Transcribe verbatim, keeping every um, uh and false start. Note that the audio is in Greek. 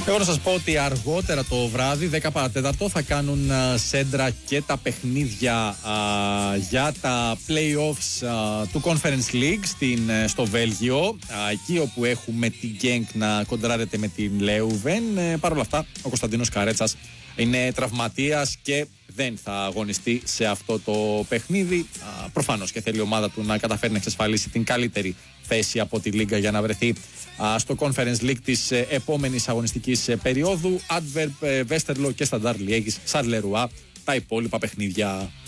Εγώ να σας πω ότι αργότερα το βράδυ, δέκα παρά τέταρτο, θα κάνουν α, σέντρα και τα παιχνίδια α, για τα play-offs α, του Conference League στην, στο Βέλγιο, α, εκεί όπου έχουμε την Genk να κοντράρεται με την Leuven. Ε, Παρ' όλα αυτά, ο Κωνσταντίνος Καρέτσας είναι τραυματίας και δεν θα αγωνιστεί σε αυτό το παιχνίδι. Α, προφανώς και θέλει η ομάδα του να καταφέρει να εξασφαλίσει την καλύτερη θέση από τη Λίγκα για να βρεθεί α, στο Conference League της ε, επόμενης αγωνιστικής ε, περίοδου. Adverb, ε, Westerlo και Standard Liège, Charleroi, τα υπόλοιπα παιχνίδια